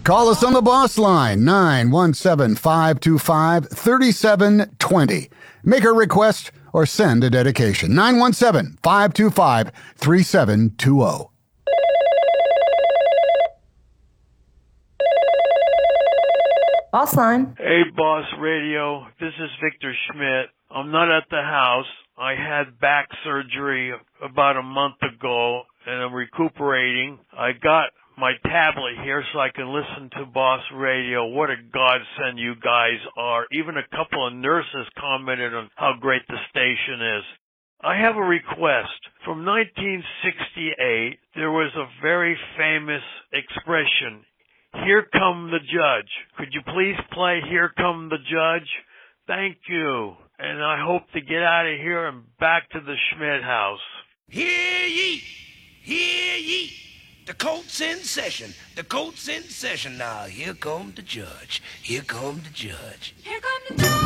Call us on the boss line, 917-525-3720. Make a request or send a dedication, 917-525-3720. Boss line. Hey, Boss Radio. This is Victor Schmidt. I'm not at the house. I had back surgery about a month ago, and I'm recuperating. I got my tablet here so I can listen to Boss Radio. What a godsend you guys are. Even a couple of nurses commented on how great the station is. I have a request. From 1968, there was a very famous expression, "Here come the judge." Could you please play "Here Come the Judge"? Thank you. And I hope to get out of here and back to the Schmidt house. Hear ye! Hear ye! The court's in session. The court's in session. Now, here come the judge. Here come the judge. Here come the judge.